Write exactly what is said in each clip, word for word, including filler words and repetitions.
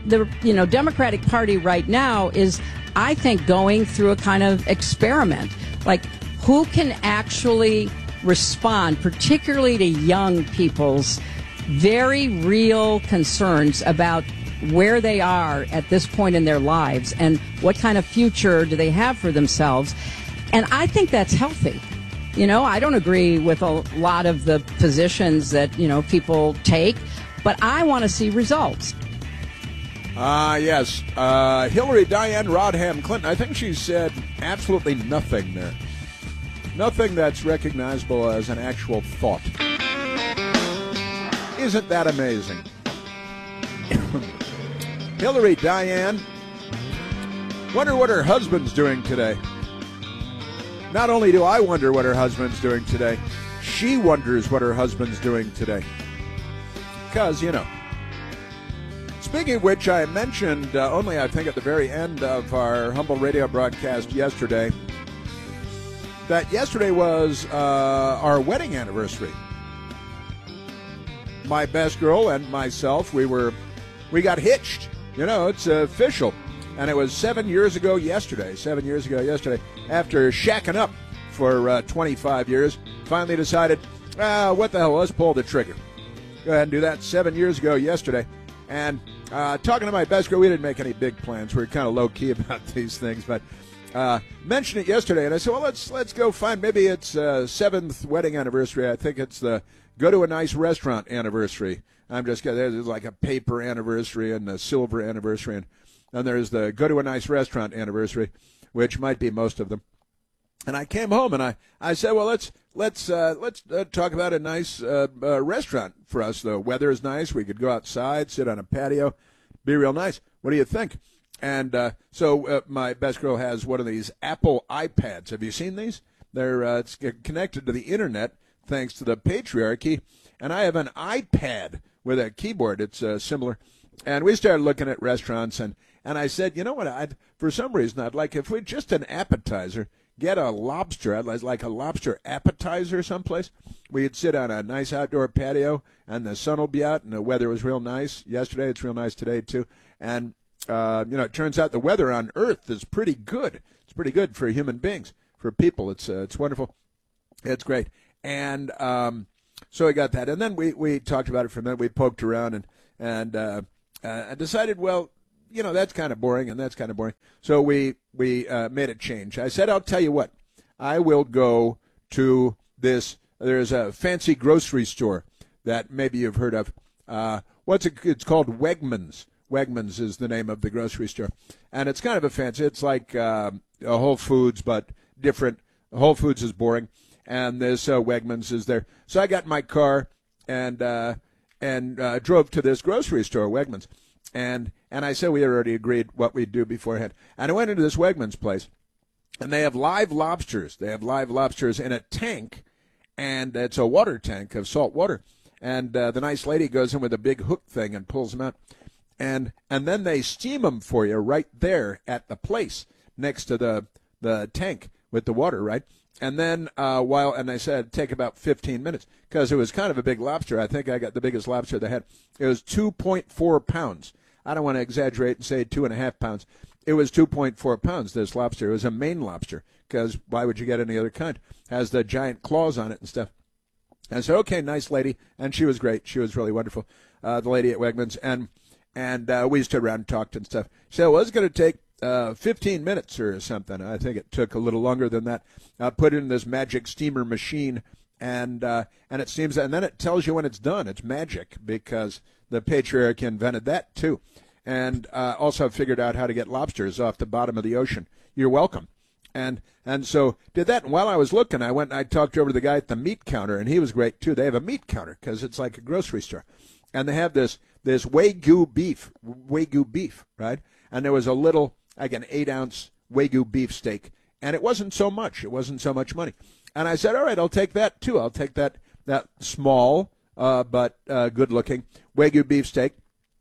the you know Democratic Party right now is, I think, going through a kind of experiment. Like, who can actually respond, particularly to young people's very real concerns about where they are at this point in their lives and what kind of future do they have for themselves. And I think that's healthy. You know, I don't agree with a lot of the positions that, you know, people take, but I want to see results. Ah, uh, yes. Uh, Hillary Diane Rodham Clinton, I think she said absolutely nothing there. Nothing that's recognizable as an actual thought. Isn't that amazing? Hillary Diane, wonder what her husband's doing today. Not only do I wonder what her husband's doing today, she wonders what her husband's doing today. Because, you know. Speaking of which, I mentioned uh, only, I think, at the very end of our Humble Radio broadcast yesterday, that yesterday was uh, our wedding anniversary. My best girl and myself, we were, we got hitched. You know, it's official. And it was seven years ago yesterday, seven years ago yesterday, after shacking up for uh, twenty-five years, finally decided, ah, what the hell, let's pull the trigger. Go ahead and do that seven years ago yesterday. And uh, talking to my best girl, we didn't make any big plans. We were kind of low-key about these things, but uh, mentioned it yesterday, and I said, well, let's let's go find, maybe it's uh, seventh wedding anniversary. I think it's the go to a nice restaurant anniversary. I'm just kidding. There's like a paper anniversary and a silver anniversary, and then there's the go to a nice restaurant anniversary, which might be most of them. And I came home and I, I said, well, let's let's uh, let's uh, talk about a nice uh, uh, restaurant for us. The weather is nice. We could go outside, sit on a patio, be real nice. What do you think? And uh, so uh, my best girl has one of these Apple iPads. Have you seen these? They're uh, it's connected to the internet thanks to the patriarchy. And I have an iPad with a keyboard. It's uh, similar. And we started looking at restaurants, and, and I said, you know what, I'd, for some reason, I'd like, if we just an appetizer, get a lobster. I'd like a lobster appetizer someplace. We'd sit on a nice outdoor patio, and the sun will be out, and the weather was real nice yesterday. It's real nice today, too. And, uh, you know, it turns out the weather on Earth is pretty good. It's pretty good for human beings, for people. It's uh, it's wonderful. It's great. And um, so we got that. And then we, we talked about it from then. We poked around and, and uh, uh, I decided, well, you know, that's kind of boring and that's kind of boring. So we, we uh, made a change. I said, I'll tell you what, I will go to this, there's a fancy grocery store that maybe you've heard of. Uh, what's it, it's called Wegmans. Wegmans is the name of the grocery store. And it's kind of a fancy, it's like uh, a Whole Foods, but different. Whole Foods is boring. And this uh, Wegmans is there. So I got in my car and uh, and uh, drove to this grocery store, Wegmans. And and I said we had already agreed what we'd do beforehand. And I went into this Wegmans place, and they have live lobsters. They have live lobsters in a tank, and it's a water tank of salt water. And uh, the nice lady goes in with a big hook thing and pulls them out. And and then they steam them for you right there at the place next to the, the tank with the water, right? And then uh, while, and I said it'd take about fifteen minutes because it was kind of a big lobster. I think I got the biggest lobster they had. It was two point four pounds. I don't want to exaggerate and say two and a half pounds. It was two point four pounds, this lobster. It was a Maine lobster because why would you get any other kind? It has the giant claws on it and stuff. And I said, okay, nice lady. And she was great. She was really wonderful, uh, the lady at Wegmans. And and uh, we stood around and talked and stuff. So it was going to take Uh, fifteen minutes or something. I think it took a little longer than that. Uh, put in this magic steamer machine, and uh, and it steams, and then it tells you when it's done. It's magic because the patriarch invented that too, and uh, also figured out how to get lobsters off the bottom of the ocean. You're welcome. And and so did that. And while I was looking, I went and I talked over to the guy at the meat counter, and he was great too. They have a meat counter because it's like a grocery store, and they have this this Wagyu beef, Wagyu beef, right? And there was a little, like an eight-ounce Wagyu beef steak, and it wasn't so much. It wasn't so much money. And I said, all right, I'll take that, too. I'll take that that small uh, but uh, good-looking Wagyu beef steak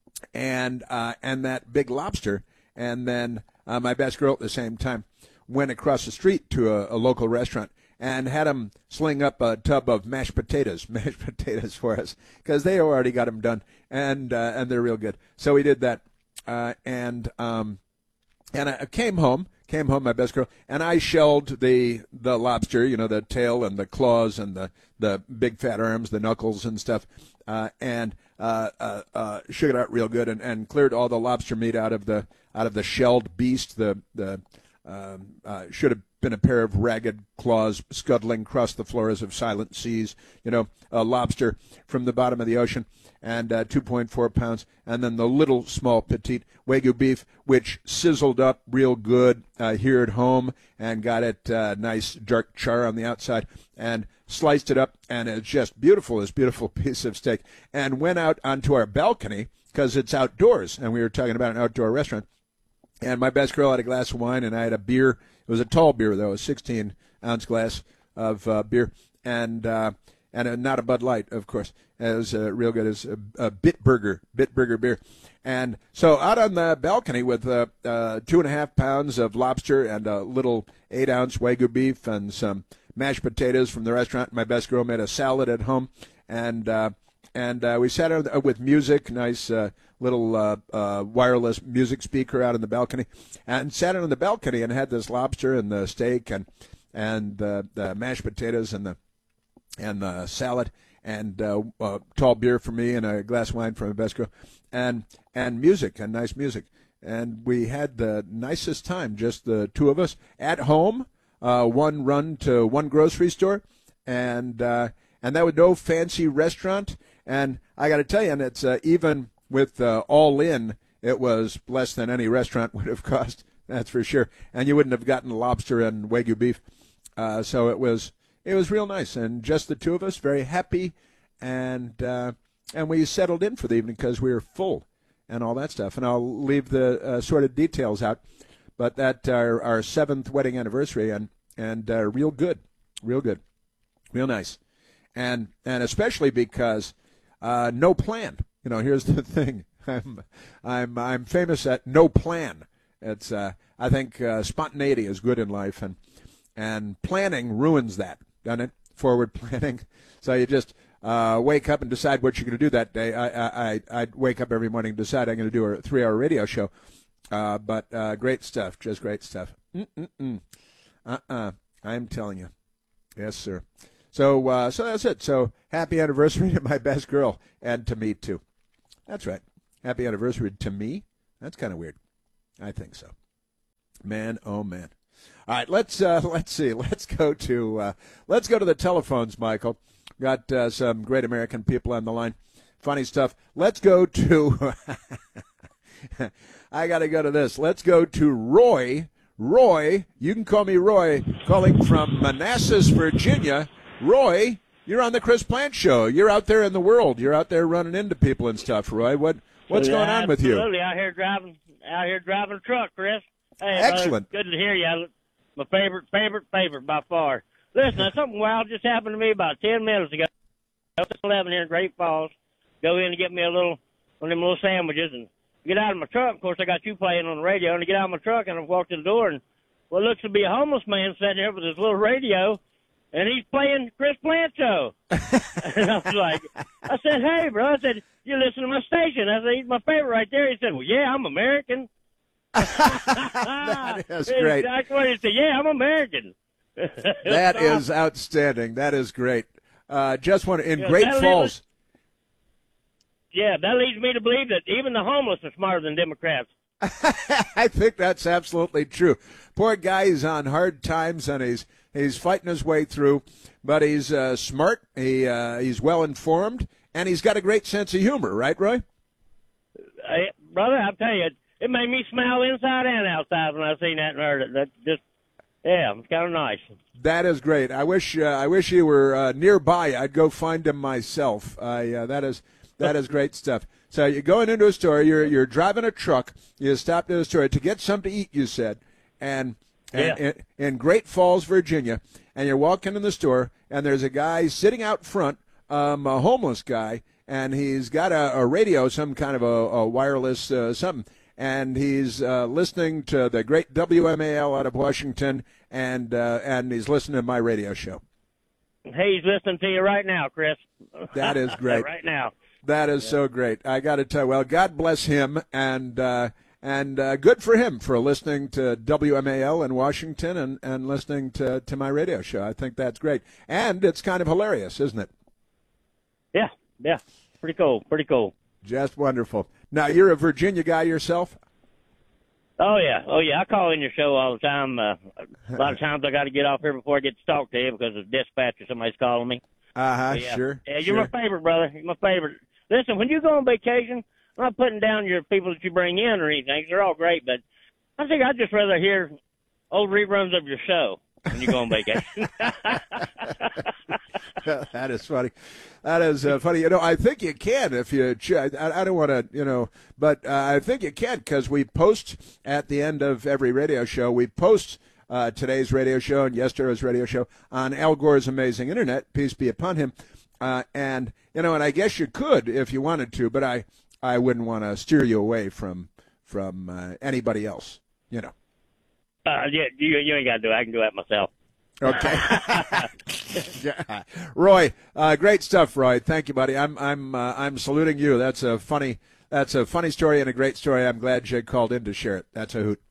and uh, and that big lobster. And then uh, my best girl at the same time went across the street to a, a local restaurant and had them sling up a tub of mashed potatoes, mashed potatoes for us, because they already got them done, and uh, and they're real good. So we did that. uh, and um, and I came home. Came home, my best girl, and I shelled the the lobster, you know, the tail and the claws and the, the big fat arms, the knuckles and stuff, uh, and uh, uh, uh, shook it out real good and, and cleared all the lobster meat out of the out of the shelled beast. The the um, uh, should have been a pair of ragged claws scuttling across the floors of silent seas. You know, a lobster from the bottom of the ocean. And uh, two point four pounds, and then the little small petite Wagyu beef, which sizzled up real good uh, here at home and got it uh, nice dark char on the outside and sliced it up, and it's just beautiful, this beautiful piece of steak, and went out onto our balcony because it's outdoors, and we were talking about an outdoor restaurant, and my best girl had a glass of wine, and I had a beer. It was a tall beer, though, a sixteen-ounce glass of uh, beer, and uh, and a, not a Bud Light, of course. It was uh, real good. It was a, a Bitburger, Bitburger beer. And so out on the balcony with uh, uh, two and a half pounds of lobster and a little eight-ounce Wagyu beef and some mashed potatoes from the restaurant. My best girl made a salad at home. And uh, and uh, we sat out with music, nice uh, little uh, uh, wireless music speaker out on the balcony, and sat out on the balcony and had this lobster and the steak and and uh, the mashed potatoes and the and the salad. And uh, uh, tall beer for me and a glass of wine for my best girl, and and music and nice music, and we had the nicest time, just the two of us at home. Uh, one run to one grocery store, and uh, and that was no fancy restaurant. And I got to tell you, and it's uh, even with uh, all in, it was less than any restaurant would have cost. That's for sure. And you wouldn't have gotten lobster and Wagyu beef, uh, so it was. It was real nice, and just the two of us, very happy, and uh, and we settled in for the evening because we were full and all that stuff. And I'll leave the uh, sort of details out, but that our, our seventh wedding anniversary, and and uh, real good, real good, real nice, and and especially because uh, no plan. You know, here's the thing: I'm I'm I'm famous at no plan. It's uh, I think uh, spontaneity is good in life, and and planning ruins that. Done it, forward planning. So you just uh, wake up and decide what you're going to do that day. I, I, I'd wake up every morning and decide I'm going to do a three-hour radio show. Uh, but uh, great stuff, just great stuff. Mm-mm-mm. Uh-uh, I'm telling you. Yes, sir. So, uh, so that's it. So happy anniversary to my best girl, and to me, too. That's right. Happy anniversary to me? That's kind of weird. I think so. Man, oh, man. All right, let's uh, let's see. Let's go to uh, let's go to the telephones, Michael. Got uh, some great American people on the line. Funny stuff. Let's go to. I got to go to this. Let's go to Roy. Roy, you can call me Roy. Calling from Manassas, Virginia. Roy, you're on the Chris Plant Show. You're out there in the world. You're out there running into people and stuff. Roy, what what's yeah, going on with you? Absolutely, out here driving, out here driving a truck, Chris. Hey, excellent. Brother, good to hear you. My favorite, favorite, favorite by far. Listen, something wild just happened to me about ten minutes ago. I was eleven here in Great Falls. Go in and get me a little, one of them little sandwiches, and get out of my truck. Of course, I got you playing on the radio, and I get out of my truck, and I walk to the door, and what looks to be a homeless man sitting there with his little radio, and he's playing Chris Plant Show. And I was like, I said, hey, bro, I said, you listen to my station. I said, he's my favorite right there. He said, well, yeah, I'm American. That is great. Exactly what he said. Yeah, I'm American. That is outstanding. That is great. Uh, just want to, in yeah, Great Falls. Yeah, that leads me to believe that even the homeless are smarter than Democrats. I think that's absolutely true. Poor guy, he's on hard times, and he's he's fighting his way through, but he's uh, smart, he uh, he's well-informed, and he's got a great sense of humor, right, Roy? Hey, brother, I'll tell you, it made me smile inside and outside when I seen that and heard it. That just, yeah, it's kind of nice. That is great. I wish uh, I wish he were uh, nearby. I'd go find him myself. I uh, that is that is great stuff. So you're going into a store. You're you're driving a truck. You stopped at a store to get something to eat. You said, and, and yeah. in, in Great Falls, Virginia, and you're walking in the store, and there's a guy sitting out front, um, a homeless guy, and he's got a, a radio, some kind of a, a wireless uh, something. And he's uh, listening to the great W M A L out of Washington, and uh, and he's listening to my radio show. Hey, he's listening to you right now, Chris. That is great. Right now. That is Yeah. so great. I got to tell you, well, God bless him, and uh, and uh, good for him for listening to W M A L in Washington and, and listening to, to my radio show. I think that's great. And it's kind of hilarious, isn't it? Yeah, yeah. Pretty cool, pretty cool. Just wonderful. Now, you're a Virginia guy yourself? Oh, yeah, oh, yeah. I call in your show all the time. Uh, a lot of times I got to get off here before I get to talk to you because of dispatch or somebody's calling me. Uh-huh, Yeah. sure. Yeah, you're sure. my favorite, brother. You're my favorite. Listen, when you go on vacation, I'm not putting down your people that you bring in or anything. They're all great, but I think I'd just rather hear old reruns of your show when you go on vacation. That is funny. That is uh, funny. You know, I think you can if you. I, I don't want to, you know, but uh, I think you can because we post at the end of every radio show. We post uh, today's radio show and yesterday's radio show on Al Gore's Amazing Internet. Peace be upon him. Uh, and you know, and I guess you could if you wanted to, but I, I wouldn't want to steer you away from from uh, anybody else. You know. uh, yeah, you, you ain't got to do it. I can do that myself. Okay. Yeah. Roy, uh, great stuff, Roy. Thank you, buddy. I'm I'm uh, I'm saluting you. That's a funny that's a funny story and a great story. I'm glad Jake called in to share it. That's a hoot.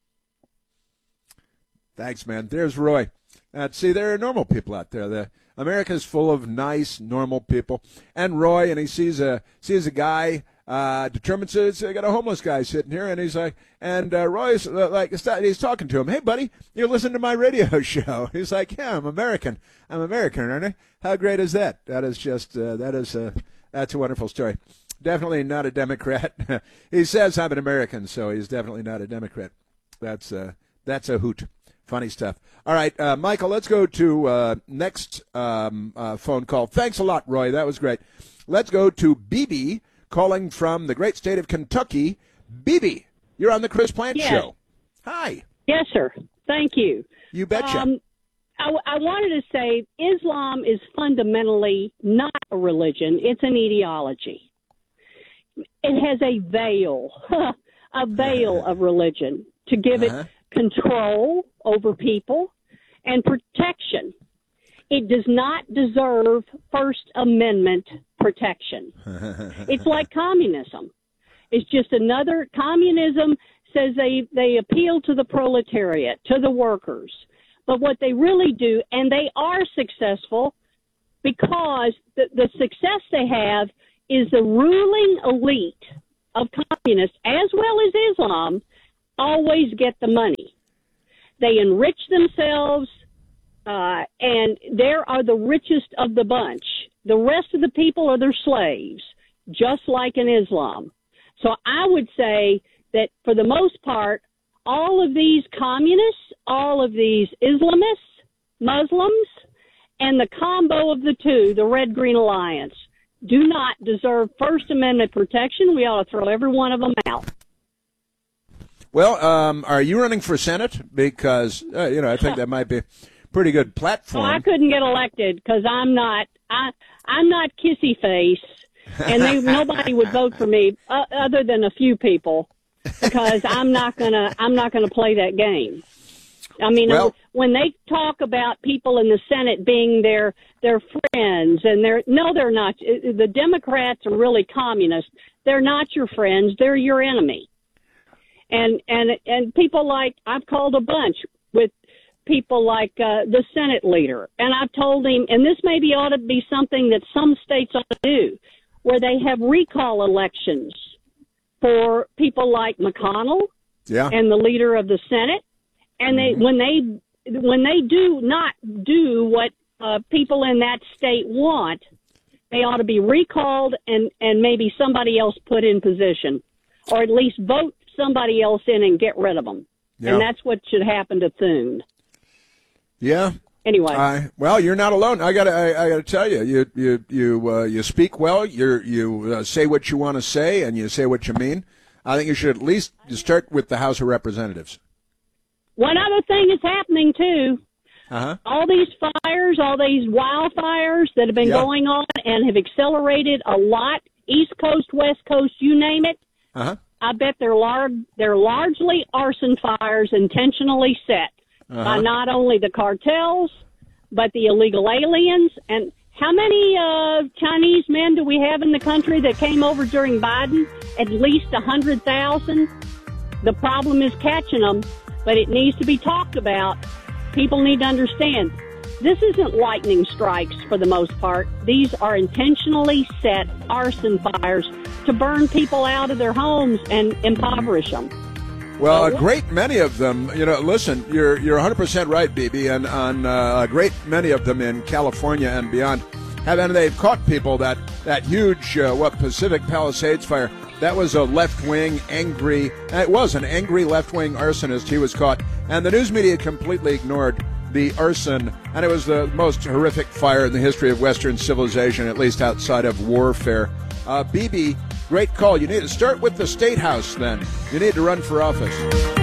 Thanks, man. There's Roy. Uh, see, there are normal people out there. The America's full of nice, normal people. And Roy, and he sees a sees a guy. Uh, determines it's I got a homeless guy sitting here, and he's like, and uh, Roy's uh, like, he's talking to him. Hey, buddy, you listen to my radio show? He's like, yeah, I'm American. I'm American, aren't I? How great is that? That is just uh, that is a that's a wonderful story. Definitely not a Democrat. He says I'm an American, so he's definitely not a Democrat. That's uh, that's a hoot. Funny stuff. All right, uh, Michael, let's go to uh, next um, uh, phone call. Thanks a lot, Roy. That was great. Let's go to B B. Calling from the great state of Kentucky. B B, you're on the Chris Plant Yes. Show. Hi. Yes, sir. Thank you. You betcha. Um, I, I wanted to say Islam is fundamentally not a religion. It's an ideology. It has a veil, a veil of religion to give Uh-huh. it control over people and protection. It does not deserve First Amendment protection. It's like communism. It's just another, communism says they, they appeal to the proletariat, to the workers. But what they really do, and they are successful because the, the success they have is the ruling elite of communists, as well as Islam, always get the money. They enrich themselves, uh, and there are the richest of the bunch. The rest of the people are their slaves, just like in Islam. So I would say that for the most part, all of these communists, all of these Islamists, Muslims, and the combo of the two, the Red-Green Alliance, do not deserve First Amendment protection. We ought to throw every one of them out. Well, um, are you running for Senate? Because, uh, you know, I think that might be a pretty good platform. Well, I couldn't get elected because I'm not, I, I'm not kissy face, and they, nobody would vote for me uh, other than a few people because I'm not gonna, I'm not gonna play that game. I mean, Well- when they talk about people in the Senate being their their friends, and they're no, they're not. The Democrats are really communists. They're not your friends. They're your enemy. And and and people like I've called a bunch with people like uh, the Senate leader, and I've told him, and this maybe ought to be something that some states ought to do, where they have recall elections for people like McConnell Yeah. and the leader of the Senate, and they when they when they do not do what uh, people in that state want, they ought to be recalled and and maybe somebody else put in position, or at least vote somebody else in and get rid of them. Yeah. And that's what should happen to Thune. Yeah. Anyway, I, well, you're not alone. I gotta, I, I gotta tell you, you, you, you, uh, you speak well. You, you uh, say what you want to say, and you say what you mean. I think you should at least start with the House of Representatives. one other thing is happening too. Uh-huh. All these fires, all these wildfires that have been Yeah. going on and have accelerated a lot, East Coast, West Coast, you name it. Uh-huh. I bet they're lar- they're largely arson fires intentionally set Uh-huh. by not only the cartels, but the illegal aliens. And How many uh, Chinese men do we have in the country that came over during Biden? At least one hundred thousand. The problem is catching them, but it needs to be talked about. People need to understand. This isn't lightning strikes for the most part. These are intentionally set arson fires to burn people out of their homes and impoverish them. Well, a great many of them, you know, listen, you're you're one hundred percent right, B B, and on uh, a great many of them in California and beyond, have, and they've caught people. That, that huge, uh, what, Pacific Palisades fire, that was a left-wing, angry, it was an angry left-wing arsonist. He was caught, and the news media completely ignored the arson, and it was the most horrific fire in the history of Western civilization, at least outside of warfare. Uh, B B, great call. You need to start with the State House then. You need to run for office.